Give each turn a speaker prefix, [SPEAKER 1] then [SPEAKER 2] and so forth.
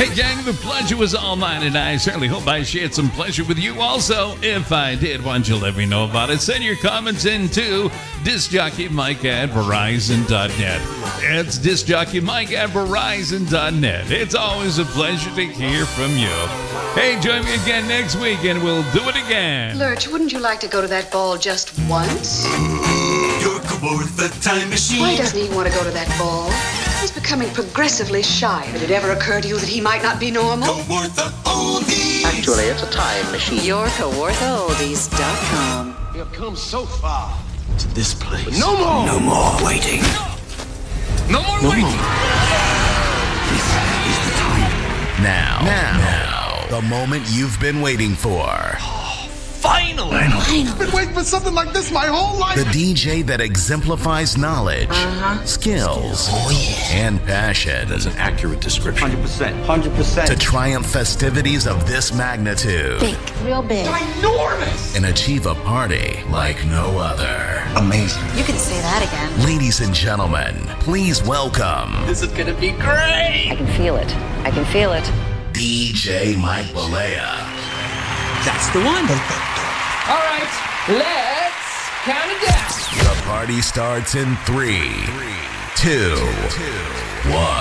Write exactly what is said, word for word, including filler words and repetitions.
[SPEAKER 1] Hey, gang, the pleasure was all mine, and I certainly hope I shared some pleasure with you also. If I did, why don't you let me know about it? Send your comments in to discjockeymike at verizon dot net. It's discjockeymike at verizon dot net. It's always a pleasure to hear from you. Hey, join me again next week, and we'll do it again.
[SPEAKER 2] Lurch, wouldn't you like to go to that ball just once?
[SPEAKER 3] You're worth the time machine.
[SPEAKER 2] Why doesn't he want to go to that ball? He's becoming progressively shy. Did it ever occur to you that he might not be normal?
[SPEAKER 3] Kawartha Oldies.
[SPEAKER 4] Actually, it's a time machine.
[SPEAKER 5] You're Kawartha Oldies dot com.
[SPEAKER 6] We have come so far
[SPEAKER 3] To this place.
[SPEAKER 6] But no more.
[SPEAKER 3] No more waiting.
[SPEAKER 6] No more
[SPEAKER 3] No
[SPEAKER 6] waiting.
[SPEAKER 3] more. This is the time.
[SPEAKER 7] Now, now, now, the moment you've been waiting for.
[SPEAKER 6] Finally.
[SPEAKER 3] Finally.
[SPEAKER 6] Been waiting for something like this my whole life.
[SPEAKER 7] The D J that exemplifies knowledge,
[SPEAKER 2] Uh-huh.
[SPEAKER 7] skills,
[SPEAKER 3] Oh, yeah.
[SPEAKER 7] and passion.
[SPEAKER 3] That's an accurate description.
[SPEAKER 4] one hundred percent. one hundred percent.
[SPEAKER 7] To triumph festivities of this magnitude.
[SPEAKER 5] Big, real big.
[SPEAKER 6] Enormous.
[SPEAKER 7] And achieve a party like no other.
[SPEAKER 3] Amazing.
[SPEAKER 5] You can say that again.
[SPEAKER 7] Ladies and gentlemen, please welcome
[SPEAKER 6] This is gonna be great.
[SPEAKER 5] I can feel it. I can feel it.
[SPEAKER 7] D J Mike Balea.
[SPEAKER 6] That's the one.
[SPEAKER 8] All right, let's count it down.
[SPEAKER 7] The party starts in three, two, one.